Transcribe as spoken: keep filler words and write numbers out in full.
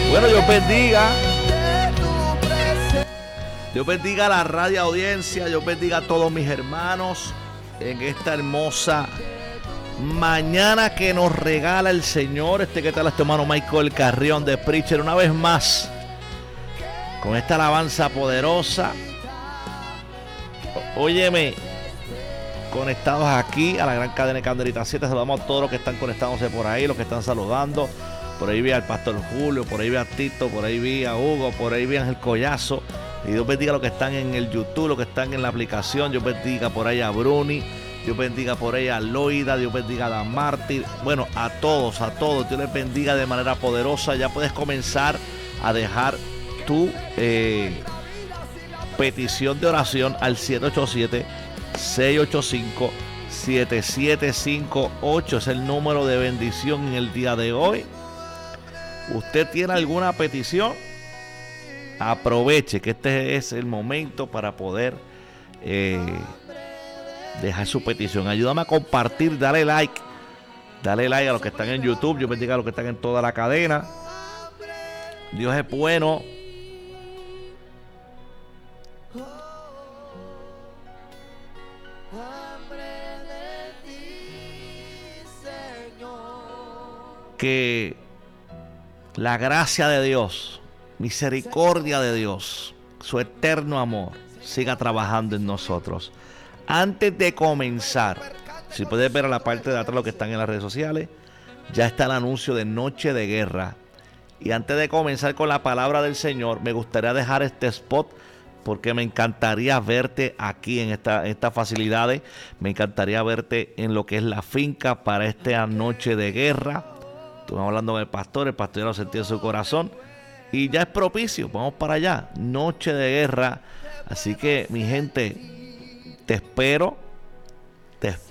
Bueno, Dios bendiga. Dios bendiga a la radio audiencia. Dios bendiga a todos mis hermanos en esta hermosa mañana que nos regala el Señor. Este que tal este hermano Michael Carrión de Preacher una vez más con esta alabanza poderosa. Óyeme, conectados aquí a la gran cadena de Candelita siete. Saludamos a todos los que están conectándose por ahí, los que están saludando. Por ahí vi al pastor Julio, por ahí vi a Tito, por ahí vi a Hugo, por ahí vi a Ángel Collazo. Y Dios bendiga a los que están en el YouTube, los que están en la aplicación. Dios bendiga por ahí a Bruni. Dios bendiga por ahí a Loida. Dios bendiga a Dan Mártir. Bueno, a todos, a todos. Dios les bendiga de manera poderosa. Ya puedes comenzar a dejar tu eh, petición de oración al siete ocho siete, seis ocho cinco, siete siete cinco ocho. Es el número de bendición en el día de hoy. ¿Usted tiene alguna petición? Aproveche que este es el momento para poder eh, dejar su petición. Ayúdame a compartir, dale like. Dale like a los que están en YouTube. Yo bendiga a los que están en toda la cadena. Dios es bueno. Que la gracia de Dios, misericordia de Dios, su eterno amor siga trabajando en nosotros. Antes de comenzar, si puedes ver a la parte de atrás lo que están en las redes sociales, ya está el anuncio de Noche de Guerra. Y antes de comenzar con la palabra del Señor, me gustaría dejar este spot porque me encantaría verte aquí en esta, estas facilidades. Me encantaría verte en lo que es la finca para esta Noche de Guerra. Estuvimos hablando con el pastor, el pastor ya lo sentía en su corazón. Y ya es propicio, vamos para allá. Noche de Guerra. Así que, mi gente, te espero. Te espero.